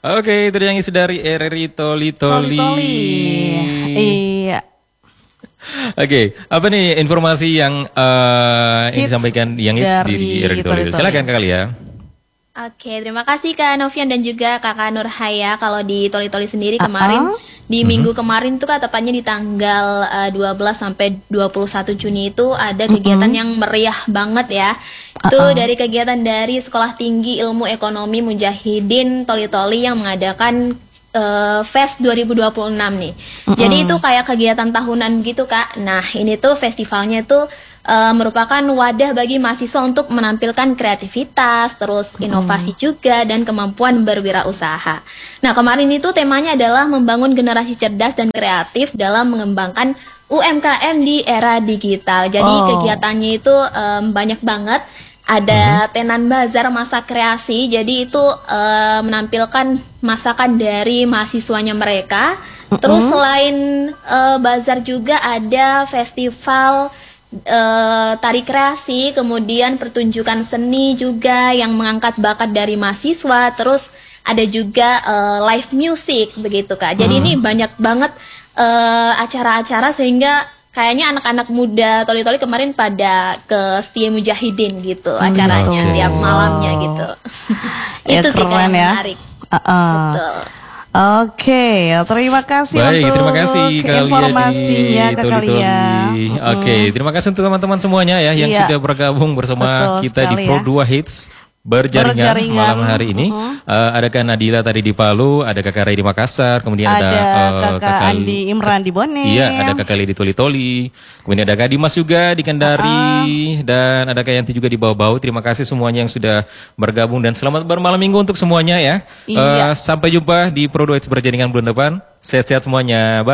Oke, itu yang isi dari RRI Toli Toli. Toli. Iya. Oke, apa nih informasi yang ingin disampaikan yang hits di RRI Toli Toli? Silakan Kak Lia. Oke, terima kasih Kak Novian dan juga Kakak Nurhaya. Kalau di Toli Toli sendiri kemarin, di minggu kemarin tuh Kak, tepatnya di tanggal 12 sampai 21 Juni itu ada kegiatan yang meriah banget ya. Itu dari kegiatan dari Sekolah Tinggi Ilmu Ekonomi Mujahidin Toli Toli yang mengadakan Fest 2026 nih. Jadi itu kayak kegiatan tahunan gitu Kak. Nah ini tuh festivalnya tuh merupakan wadah bagi mahasiswa untuk menampilkan kreativitas, terus inovasi juga, dan kemampuan berwirausaha. Nah kemarin itu temanya adalah membangun generasi cerdas dan kreatif dalam mengembangkan UMKM di era digital. Jadi kegiatannya itu banyak banget. Ada tenan bazar masa kreasi, jadi itu menampilkan masakan dari mahasiswanya mereka. Terus selain bazar juga ada festival tari kreasi, kemudian pertunjukan seni juga yang mengangkat bakat dari mahasiswa. Terus ada juga live music begitu Kak. Jadi ini banyak banget acara-acara sehingga kayaknya anak-anak muda Toli Toli kemarin pada ke Setia Mujahidin gitu acaranya tiap malamnya gitu. Itu sih kayak menarik. Betul. Oke, terima kasih terima kasih informasinya Kak Lia. Oke, terima kasih untuk teman-teman semuanya ya yang sudah bergabung bersama kita di Pro 2 Hits berjaringan malam hari ini. Ada Kak Nadila tadi di Palu, ada Kakak Ray di Makassar, kemudian ada Kakak Andi Imran di Bone. Iya, ada Kakak Lee di Toli Toli. Kemudian ada Kak Dimas juga di Kendari dan ada Kak Yanti juga di Bau-Bau. Terima kasih semuanya yang sudah bergabung dan selamat bermalam minggu untuk semuanya ya. Sampai jumpa di Pro 2 Hits berjaringan bulan depan. Sehat-sehat semuanya. Bye.